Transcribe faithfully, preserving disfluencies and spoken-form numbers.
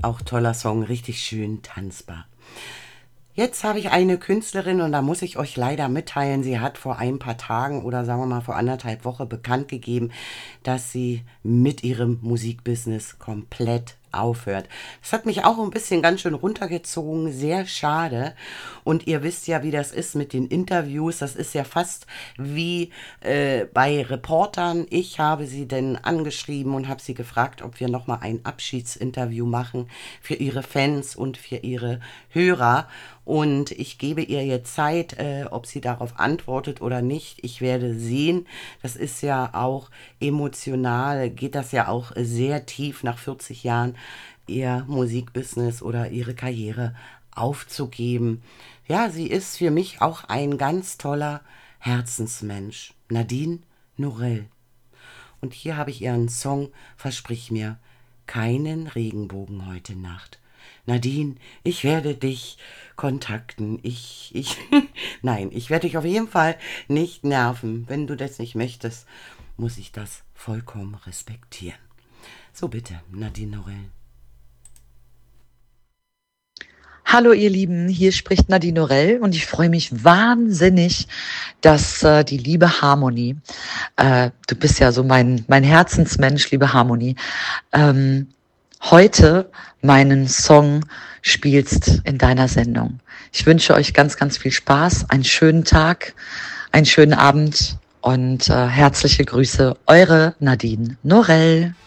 Auch toller Song, richtig schön tanzbar. Jetzt habe ich eine Künstlerin und da muss ich euch leider mitteilen, sie hat vor ein paar Tagen oder sagen wir mal vor anderthalb Wochen bekannt gegeben, dass sie mit ihrem Musikbusiness komplett aufhört. Das hat mich auch ein bisschen ganz schön runtergezogen, sehr schade. Und ihr wisst ja, wie das ist mit den Interviews. Das ist ja fast wie äh, bei Reportern. Ich habe sie denn angeschrieben und habe sie gefragt, ob wir nochmal ein Abschiedsinterview machen für ihre Fans und für ihre Hörer. Und ich gebe ihr jetzt Zeit, äh, ob sie darauf antwortet oder nicht. Ich werde sehen. Das ist ja auch emotional, geht das ja auch sehr tief nach vierzig Jahren ihr Musikbusiness oder ihre Karriere aufzugeben. Ja, sie ist für mich auch ein ganz toller Herzensmensch. Nadine Norell. Und hier habe ich ihren Song Versprich mir keinen Regenbogen heute Nacht. Nadine, ich werde dich kontakten. Ich, ich, nein, ich werde dich auf jeden Fall nicht nerven. Wenn du das nicht möchtest, muss ich das vollkommen respektieren. So bitte, Nadine Norell. Hallo ihr Lieben, hier spricht Nadine Norell und ich freue mich wahnsinnig, dass äh, die liebe Harmonie, äh, du bist ja so mein mein Herzensmensch, liebe Harmonie, ähm, heute meinen Song spielst in deiner Sendung. Ich wünsche euch ganz, ganz viel Spaß, einen schönen Tag, einen schönen Abend und äh, herzliche Grüße, eure Nadine Norell.